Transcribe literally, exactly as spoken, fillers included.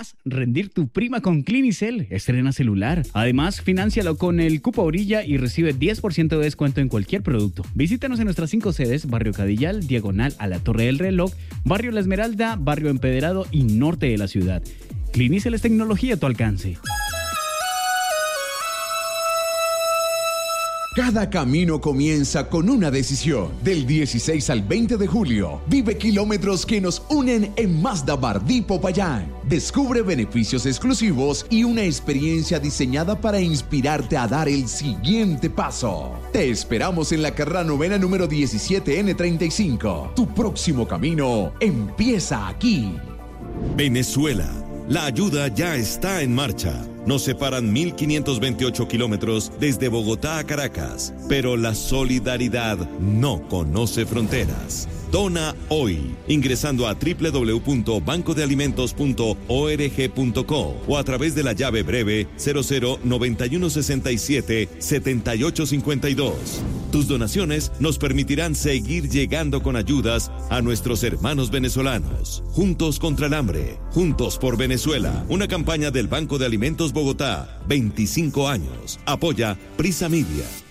Haz rendir tu prima con Clinicel. Estrena celular. Además, financialo con el cupo Orilla y recibe diez por ciento de descuento en cualquier producto. Visítanos en nuestras cinco sedes: Barrio Cadillal, diagonal a la Torre del Reloj, Barrio La Esmeralda, Barrio Empedrado y norte de la ciudad. Clinicel es tecnología a tu alcance. Cada camino comienza con una decisión. Del dieciséis al veinte de julio, vive kilómetros que nos unen en Mazda Bardí Popayán. Descubre beneficios exclusivos y una experiencia diseñada para inspirarte a dar el siguiente paso. Te esperamos en la carrera novena número diecisiete ene treinta y cinco. Tu próximo camino empieza aquí. Venezuela. La ayuda ya está en marcha. Nos separan mil quinientos veintiocho kilómetros desde Bogotá a Caracas, pero la solidaridad no conoce fronteras. Dona hoy, ingresando a doble u doble u doble u punto banco de alimentos punto org punto co o a través de la llave breve cero cero noventa y uno sesenta y siete setenta y ocho cincuenta y dos. Tus donaciones nos permitirán seguir llegando con ayudas a nuestros hermanos venezolanos. Juntos contra el hambre, juntos por Venezuela. Una campaña del Banco de Alimentos Bogotá, veinticinco años. Apoya Prisa Media.